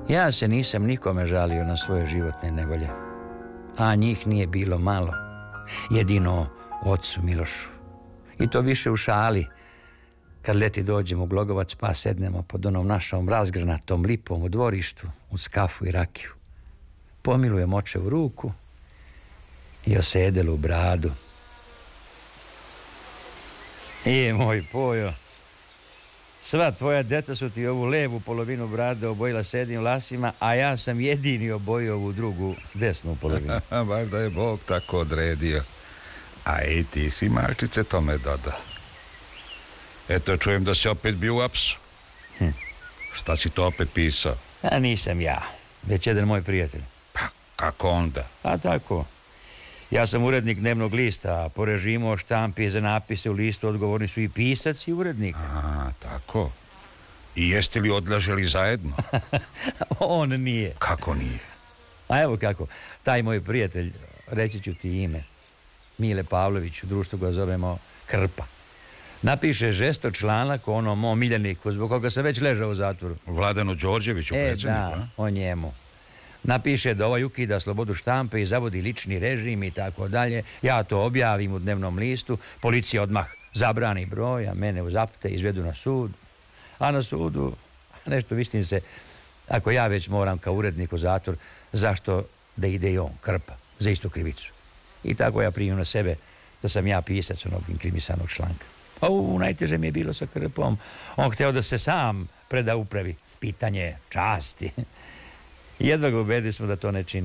Ja se nisam nikome žalio na svoje životne nevolje, a njih nije bilo malo, jedino ocu Milošu. I to više u šali, kad leti dođemo u Glogovac pa sednemo pod onom našom razgranatom lipom u dvorištu uz kafu i rakiju. Pomilujem očevu ruku i osedelu u bradu. Moj Pojo, sva tvoja djeca su ti ovu levu polovinu brade obojila s jednim lasima, a ja sam jedini obojio ovu drugu desnu polovinu. Baš da je Bog tako odredio. A i ti si, malčice, tome doda. Eto, čujem da si opet bio u apsu. Šta si to opet pisao? A nisam ja, već jedan moj prijatelj. Pa, kako onda? A tako. Ja sam urednik dnevnog lista, a po režimu o štampi za napise u listu odgovorni su i pisac i urednik. A, tako. I jeste li odlaželi zajedno? On nije. Kako nije? A evo kako, taj moj prijatelj, reći ću ti ime, Mile Pavlović, u društvu ga zovemo Krpa. Napiše žesto članak o onom mom miljeniku, zbog koga sam već ležao u zatvoru. Vladanu Đorđeviću, predsjedniku, da, o njemu. Napiše da ovaj ukida slobodu štampe i zavodi lični režim i tako dalje. Ja to objavim u dnevnom listu, policija odmah zabrani broj, a mene uzapte izvedu na sud. A na sudu, nešto mislim se, ako ja već moram kao urednik u zatvor, zašto da ide i on, Krpa, za istu krivicu. I tako ja primim na sebe da sam ja pisac onog inkrimisanog članka. A najteže mi je bilo sa Krpom. On hteo da se sam preda upravi. Pitanje časti. Jedva ga ubedili smo da to ne čini.